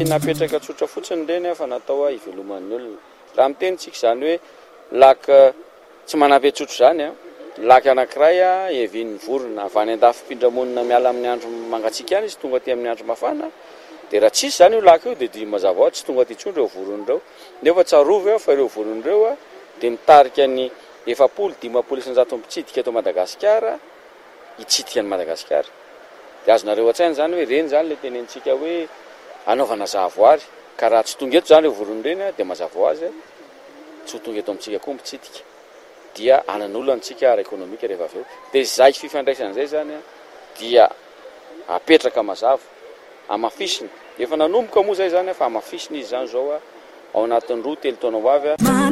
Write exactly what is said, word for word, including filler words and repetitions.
tsy napetraka tsotra fotsiny reny fa natao iveloman'ny olona. Raha mitenitsika zany hoe laka tsy manampy tsotro zany a laka anankiray a evin'ny vorona avy any andafim-pindramonina miala amin'ny andro mangatsiaka any izy tonga aty amin'ny andro mafana dia raha tsisy zany io laka io dia dia mazava ho azy tsy tonga aty intsony ireo vorona ireo nefa tsarovy eo fa ireo vorona ireo a dia mitarika ny efapolo dimapolo isanjato mpitsidika eto Madagasikara hitsidika ny Madagasikara. Dia azonareo an-tsaina zany hoe reny zany le tenentsika hoe anaovana zahavoary ka raha tsy tonga eto zany ireo vorona ireny dia mazava ho azy tsy ho tonga eto amintsika koa mpitsidika dia anan'olana antsika ara ekonomika rehefa avy eo. Dia zay fifandraisan'izay zany dia apetraka mazava amafisiny efa nanomboka moa zay zany fa amafisiny izy zany zao ao anatin'ny roa telo taona ho avy